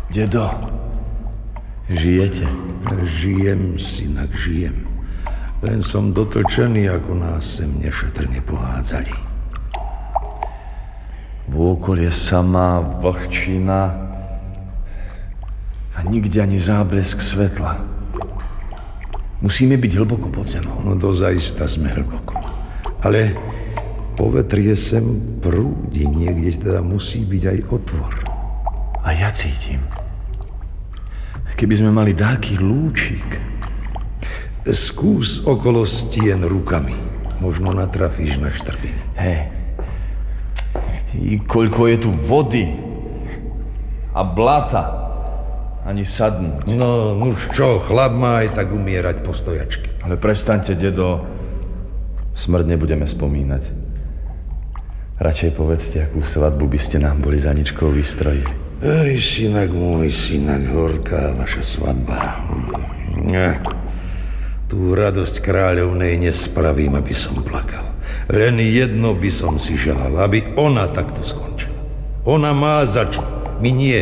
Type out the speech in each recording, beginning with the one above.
Dedo, žijete? Žijem, synak, žijem. Len som dotlčený, ako nás sem nešetrne pohádzali. Vôkol je samá vlhčina a nikde ani záblesk svetla. Musíme byť hlboko pod zemou. No dozaista sme hlboko. Ale povetrie sem prúdi, niekde teda musí byť aj otvor. A ja cítim. Keby sme mali dáky lúčik. Skús okolo stien rukami. Možno natrafíš na štrbiny. Hej. I koľko je tu vody a blata. Ani sadnúť. No, už čo, chlap má aj tak umierať po stojačke. Ale prestaňte, dedo. Smrť nebudeme spomínať. Radšej povedzte, akú svadbu by ste nám boli za ničkou vystrojili. Ej, synak môj, synak, horká vaša svadba. Tú radosť kráľovnej nespravím, aby som plakal. Len jedno by som si želal, aby ona takto skončila. Ona má za čo, my nie.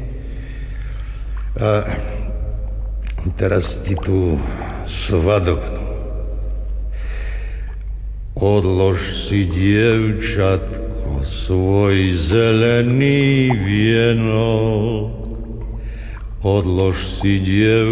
A teraz ti tu svadobnú. Odlož si, dievčatko, svoj zelený vienok. Odlož si, dievčatko,